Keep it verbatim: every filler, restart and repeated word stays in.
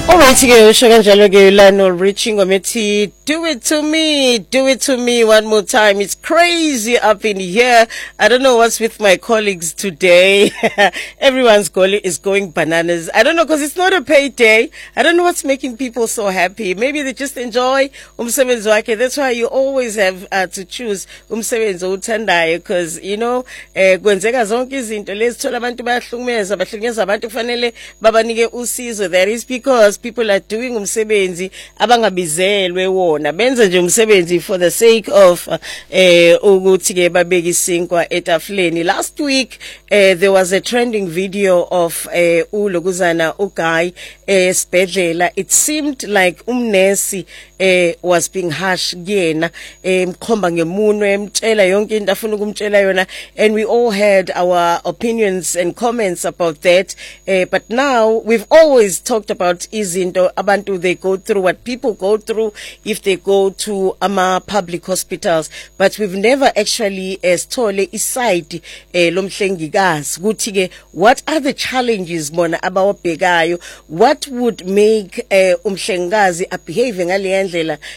Alright, ke usho kanjalo ke Lano reaching ngomethi do it to me, do it to me one more time. It's crazy up in here. I don't know what's with my colleagues today. Everyone's going is going bananas. I don't know because it's not a paid day. I don't know what's making people so happy. Maybe they just enjoy umsebenzi wakhe. That's why you always have uh, to choose umsebenzi owuthandayo because you know eh kwenzeka zonke izinto lezithola abantu bayahlukumeza bahlukumeza abantu kufanele babanike usizo. That is because people are doing umsebenzi abangabizelwe wona benza nje umsebenzi for the sake of eh ukuthi ke babeke isinkwa etafuleni. Last week uh, there was a trending video of uh, ulokuzana uGuy esibhedlela. It seemed like umnesi uh, was being harsh kuyena emkhomba ngemunwe emtshela yonke into afuna ukumtshela yona, and we all had our opinions and comments about that, uh, but now we've always talked about izinto abantu they go through, what people go through if they go to ama public hospitals, but we've never actually sithole iside lomhlengikazi ukuthi ke what are the challenges bona abawabhekayo, what would make umhlengikazi a behave ngale ndlela